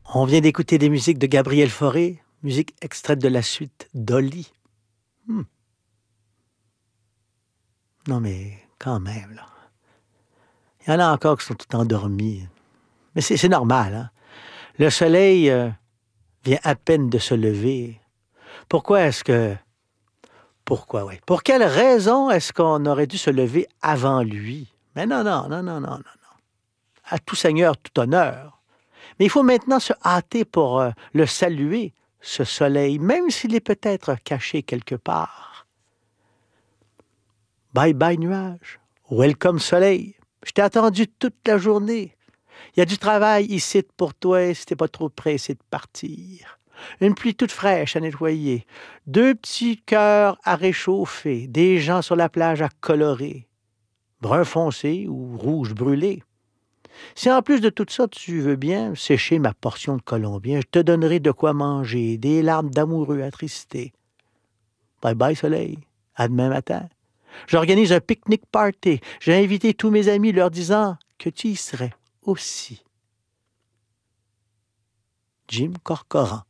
On vient d'écouter des musiques de Gabriel Fauré, musique extraite de la suite Dolly. Non, mais quand même, là. Il y en a encore qui sont tout endormis. Mais c'est normal, hein? Le soleil vient à peine de se lever. Pourquoi est-ce que... Pourquoi, oui. Pour quelle raison est-ce qu'on aurait dû se lever avant lui? Mais non, non, non, non, non, non, non. À tout seigneur, tout honneur. Mais il faut maintenant se hâter pour le saluer, ce soleil, même s'il est peut-être caché quelque part. Bye bye nuage, welcome soleil. Je t'ai attendu toute la journée. Il y a du travail ici pour toi si t'es pas trop pressé de partir. Une pluie toute fraîche à nettoyer, 2 petits cœurs à réchauffer, des gens sur la plage à colorer, brun foncé ou rouge brûlé. Si en plus de tout ça, tu veux bien sécher ma portion de colombien, je te donnerai de quoi manger, des larmes d'amoureux attristés. Bye bye soleil, à demain matin. J'organise un pique-nique party. J'ai invité tous mes amis leur disant que tu y serais aussi. Jim Corcoran.